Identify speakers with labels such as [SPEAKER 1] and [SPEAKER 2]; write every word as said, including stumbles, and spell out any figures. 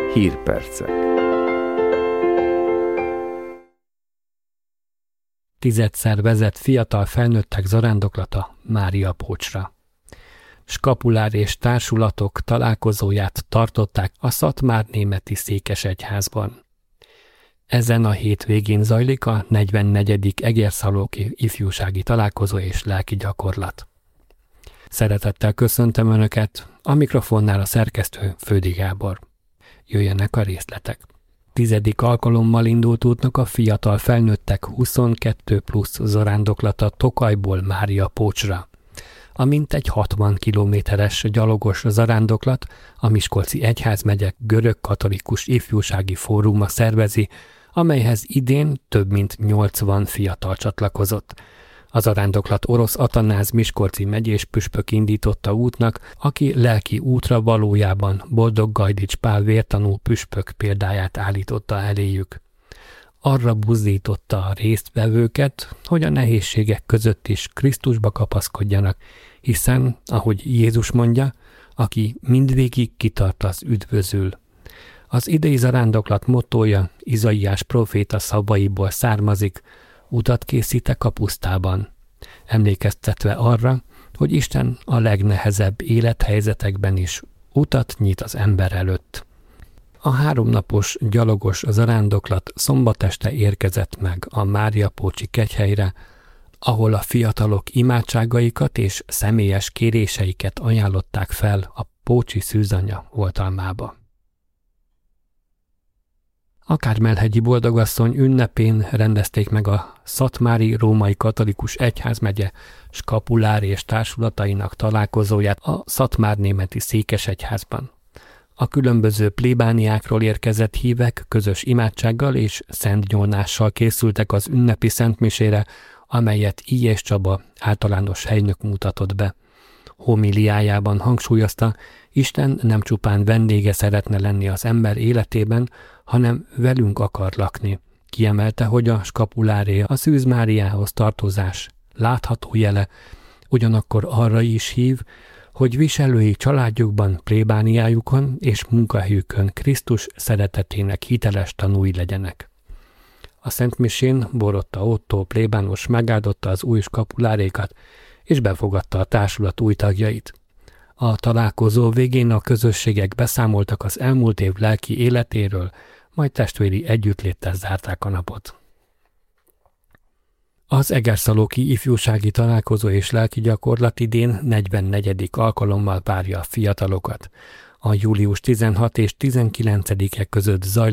[SPEAKER 1] Hírpercek.
[SPEAKER 2] Tizedszer vezet fiatal felnőttek zarándoklata Máriapócsra. Skapulár és társulatok találkozóját tartották a szatmárnémeti székesegyházban. Ezen a hétvégén zajlik a negyvennegyedik Egerszalóki ifjúsági találkozó és lelki gyakorlat. Szeretettel köszöntöm Önöket, a mikrofonnál a szerkesztő Fődi Gábor. Jöjjenek a részletek. Tizedik alkalommal indult útnak a fiatal felnőttek huszonkettő plusz zarándoklata Tokajból Máriapócsra. A mintegy hatvan kilométeres gyalogos zarándoklat a Miskolci Egyházmegye görög-katolikus ifjúsági fóruma szervezi, amelyhez idén több mint nyolcvan fiatal csatlakozott. A zarándoklat Orosz Atanáz miskolci megyés püspök indította útnak, aki lelki útra valójában Boldog Gajdics Pál vértanú püspök példáját állította eléjük. Arra buzdította a résztvevőket, hogy a nehézségek között is Krisztusba kapaszkodjanak, hiszen, ahogy Jézus mondja, aki mindvégig kitart, az üdvözül. Az idei zarándoklat mottója Izaiás próféta szavaiból származik: utat készítek a pusztában, emlékeztetve arra, hogy Isten a legnehezebb élethelyzetekben is utat nyit az ember előtt. A háromnapos gyalogos zarándoklat szombat este érkezett meg a Máriapócsi kegyhelyre, ahol a fiatalok imádságaikat és személyes kéréseiket ajánlották fel a Pócsi Szűzanya oltalmába. A Kármelhegyi Boldogasszony ünnepén rendezték meg a Szatmári Római Katolikus Egyházmegye skapulár és társulatainak találkozóját a szatmárnémeti székesegyházban. A különböző plébániákról érkezett hívek közös imádsággal és szentnyolnással készültek az ünnepi szentmisére, amelyet Illyés Csaba általános helynök mutatott be. Homiliájában hangsúlyozta, Isten nem csupán vendége szeretne lenni az ember életében, hanem velünk akar lakni. Kiemelte, hogy a skapuláré a Szűz Máriához tartozás látható jele, ugyanakkor arra is hív, hogy viselői családjukban, plébániájukon és munkahelyükön Krisztus szeretetének hiteles tanúi legyenek. A szentmisén Borotta Ottó plébános megáldotta az új skapulárékat, és befogadta a társulat új tagjait. A találkozó végén a közösségek beszámoltak az elmúlt év lelki életéről, majd testvéri együttléttel zárták a napot. Az Egerszalóki ifjúsági találkozó és lelki gyakorlat idén negyvennegyedik alkalommal várja a fiatalokat. A július tizenhatodika és tizenkilencedike között zajló